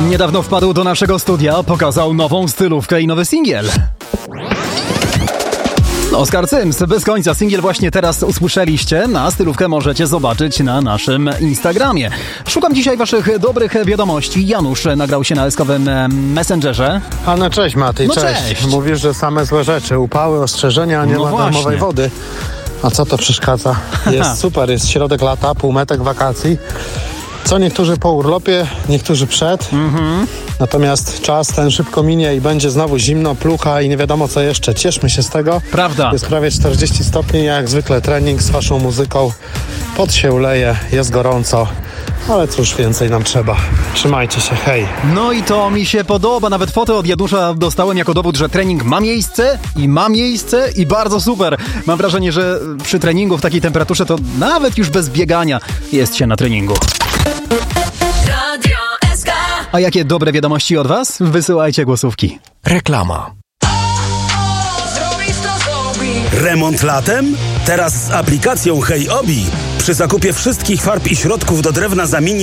Niedawno wpadł do naszego studia, pokazał nową stylówkę i nowy singiel. Oskar Cyms, bez końca. Singiel właśnie teraz usłyszeliście, a stylówkę możecie zobaczyć na naszym Instagramie. Szukam dzisiaj waszych dobrych wiadomości. Janusz nagrał się na eskowym Messengerze. A no cześć Maty, No cześć. cześć. Mówisz, że same złe rzeczy, upały, ostrzeżenia, nie No ma właśnie. darmowej wody. A co to przeszkadza? Jest super, jest środek lata, półmetek wakacji. Co niektórzy po urlopie, niektórzy przed. Natomiast czas ten szybko minie i będzie znowu zimno, plucha i nie wiadomo co jeszcze. Cieszmy się z tego. Prawda. Jest prawie 40 stopni, jak zwykle trening z waszą muzyką. Pot się uleje, jest gorąco. Ale cóż więcej nam trzeba. Trzymajcie się, hej. No i to mi się podoba. Nawet fotę od Janusza dostałem jako dowód, że trening ma miejsce i bardzo super. Mam wrażenie, że przy treningu w takiej temperaturze to nawet już bez biegania jest się na treningu. Radio SK. A jakie dobre wiadomości od was? Wysyłajcie głosówki. Reklama. Remont latem? Teraz z aplikacją Hey Obi. Przy zakupie wszystkich farb i środków do drewna zamieni